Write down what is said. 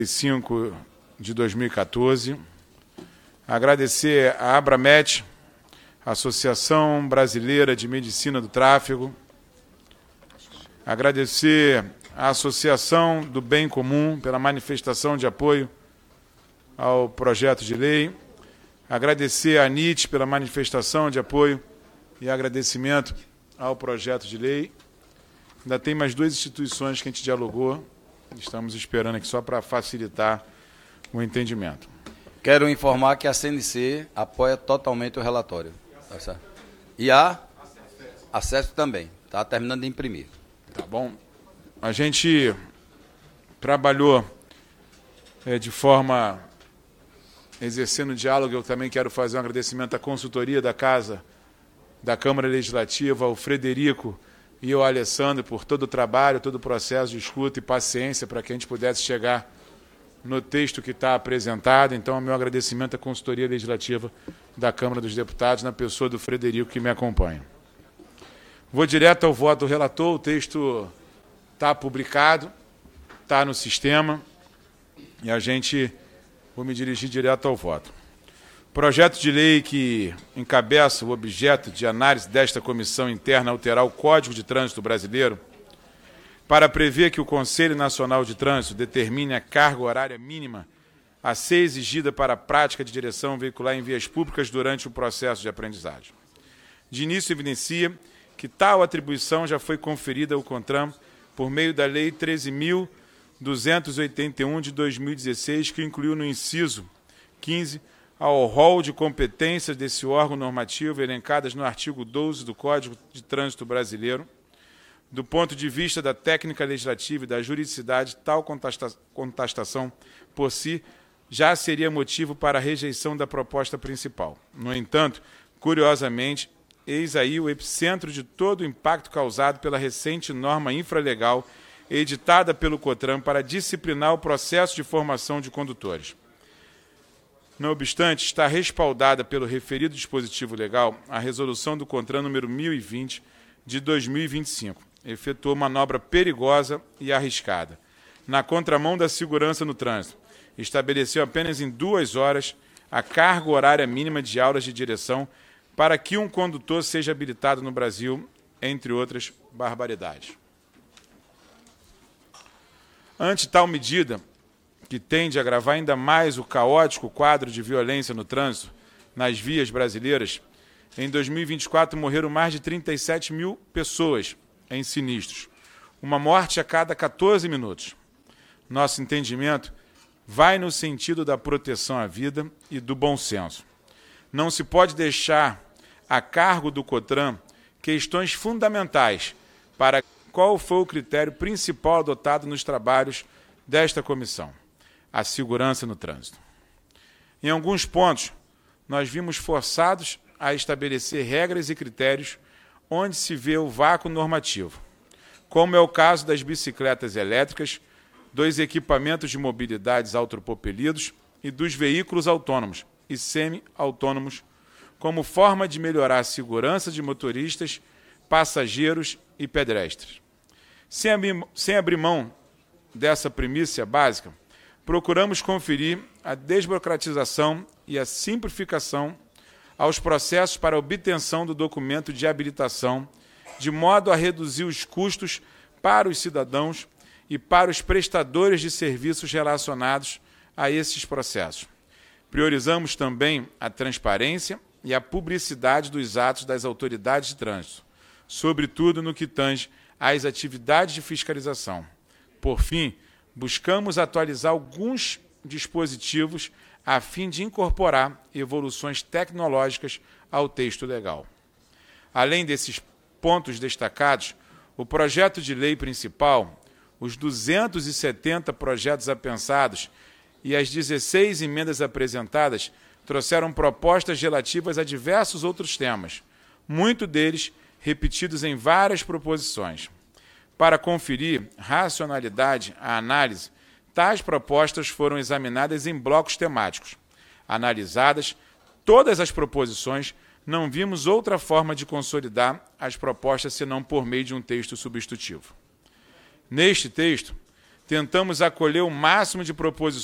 5 de 2014. Agradecer a Abramet, Associação Brasileira de Medicina do Tráfego. Agradecer a Associação do Bem Comum pela manifestação de apoio ao projeto de lei. Agradecer a ANIT pela manifestação de apoio e agradecimento ao projeto de lei. Ainda tem mais duas instituições que a gente dialogou. Estamos esperando aqui só para facilitar o entendimento. Quero informar que a CNC apoia totalmente o relatório. E a acesso também. Está terminando de imprimir. Tá bom. A gente trabalhou de forma exercendo diálogo. Eu também quero fazer um agradecimento à consultoria da Casa, da Câmara Legislativa, ao Frederico e ao Alessandro por todo o trabalho, todo o processo de escuta e paciência para que a gente pudesse chegar no texto que está apresentado. Então, o meu agradecimento à consultoria legislativa da Câmara dos Deputados, na pessoa do Frederico, que me acompanha. Vou direto ao voto do relator. O texto está publicado, está no sistema, e vou me dirigir direto ao voto. Projeto de lei que encabeça o objeto de análise desta comissão interna alterar o Código de Trânsito Brasileiro para prever que o Conselho Nacional de Trânsito determine a carga horária mínima a ser exigida para a prática de direção veicular em vias públicas durante o processo de aprendizagem. De início, evidencia que tal atribuição já foi conferida ao CONTRAN por meio da Lei 13.281 de 2016, que incluiu no inciso 15 ao rol de competências desse órgão normativo elencadas no artigo 12 do Código de Trânsito Brasileiro. Do ponto de vista da técnica legislativa e da juridicidade, tal contestação por si já seria motivo para a rejeição da proposta principal. No entanto, curiosamente, eis aí o epicentro de todo o impacto causado pela recente norma infralegal editada pelo CONTRAN para disciplinar o processo de formação de condutores. Não obstante, está respaldada pelo referido dispositivo legal a resolução do CONTRAN número 1020 de 2025. Efetuou manobra perigosa e arriscada, na contramão da segurança no trânsito. Estabeleceu apenas em 2 horas a carga horária mínima de aulas de direção para que um condutor seja habilitado no Brasil, entre outras barbaridades. Ante tal medida, que tende a agravar ainda mais o caótico quadro de violência no trânsito nas vias brasileiras, em 2024 morreram mais de 37 mil pessoas em sinistros, uma morte a cada 14 minutos. Nosso entendimento vai no sentido da proteção à vida e do bom senso. Não se pode deixar a cargo do CONTRAN questões fundamentais para qual foi o critério principal adotado nos trabalhos desta comissão: a segurança no trânsito. Em alguns pontos, nós vimos forçados a estabelecer regras e critérios onde se vê o vácuo normativo, como é o caso das bicicletas elétricas, dos equipamentos de mobilidade autopropelidos e dos veículos autônomos e semi-autônomos, como forma de melhorar a segurança de motoristas, passageiros e pedestres. Sem abrir mão dessa premissa básica, procuramos conferir a desburocratização e a simplificação aos processos para a obtenção do documento de habilitação, de modo a reduzir os custos para os cidadãos e para os prestadores de serviços relacionados a esses processos. Priorizamos também a transparência e a publicidade dos atos das autoridades de trânsito, sobretudo no que tange às atividades de fiscalização. Por fim, buscamos atualizar alguns dispositivos a fim de incorporar evoluções tecnológicas ao texto legal. Além desses pontos destacados, o projeto de lei principal, os 270 projetos apensados e as 16 emendas apresentadas trouxeram propostas relativas a diversos outros temas, muitos deles repetidos em várias proposições. Para conferir racionalidade à análise, tais propostas foram examinadas em blocos temáticos. Analisadas todas as proposições, não vimos outra forma de consolidar as propostas senão por meio de um texto substitutivo. Neste texto, tentamos acolher o máximo de proposições